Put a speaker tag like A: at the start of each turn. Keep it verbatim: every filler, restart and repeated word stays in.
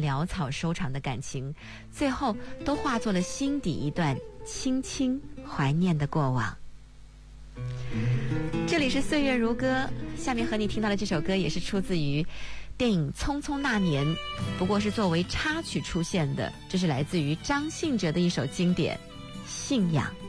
A: 潦草收场的感情，最后都化作了心底一段轻轻怀念的过往。这里是岁月如歌，下面和你听到的这首歌也是出自于电影《匆匆那年》，不过是作为插曲出现的。这是来自于张信哲的一首经典《信仰》。